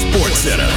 SportsCenter.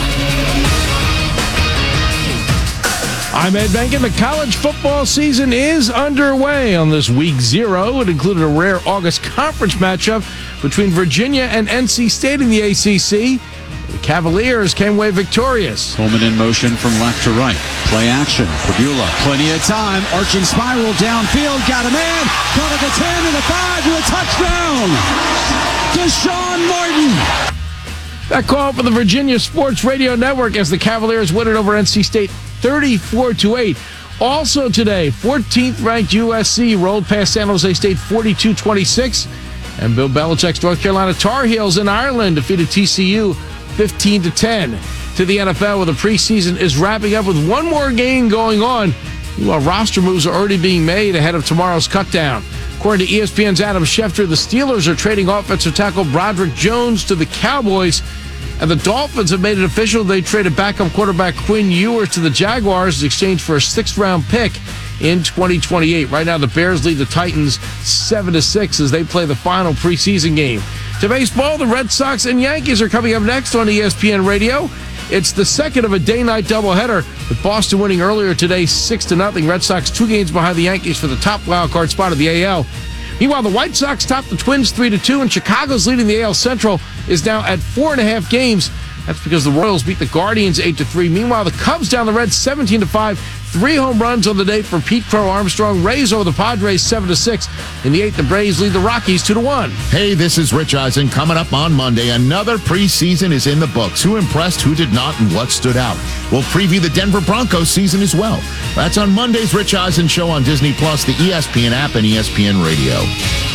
I'm Ed Benkin. The college football season is underway on this week 0. It included a rare August conference matchup between Virginia and NC State in the ACC. The Cavaliers came away victorious. Coleman in motion from left to right. Play action. Pagula, plenty of time. Arching spiral downfield. Got a man. Caught at the 10 and the 5 to a touchdown. Deshaun Martin. That call for the Virginia Sports Radio Network as the Cavaliers win it over NC State 34-8. Also today, 14th ranked USC rolled past San Jose State 42-26. And Bill Belichick's North Carolina Tar Heels in Ireland defeated TCU 15-10. To the NFL, where the preseason is wrapping up with one more game going on. While roster moves are already being made ahead of tomorrow's cutdown. According to ESPN's Adam Schefter, the Steelers are trading offensive tackle Broderick Jones to the Cowboys. And the Dolphins have made it official they traded backup quarterback Quinn Ewers to the Jaguars in exchange for a 6th-round pick in 2028. Right now, the Bears lead the Titans 7-6 as they play the final preseason game. To baseball, the Red Sox and Yankees are coming up next on ESPN Radio. It's the second of a day-night doubleheader, with Boston winning earlier today 6-0. Red Sox 2 games behind the Yankees for the top wild-card spot of the AL. Meanwhile, the White Sox top the Twins 3-2, and Chicago's leading the AL Central is now at 4.5 games. That's because the Royals beat the Guardians 8-3. Meanwhile, the Cubs down the Reds 17-5. 3 home runs on the day for Pete Crow Armstrong. Rays over the Padres 7-6. In the 8th, the Braves lead the Rockies 2-1. Hey, this is Rich Eisen. Coming up on Monday, another preseason is in the books. Who impressed, who did not, and what stood out? We'll preview the Denver Broncos season as well. That's on Monday's Rich Eisen Show on Disney+, the ESPN app, and ESPN Radio.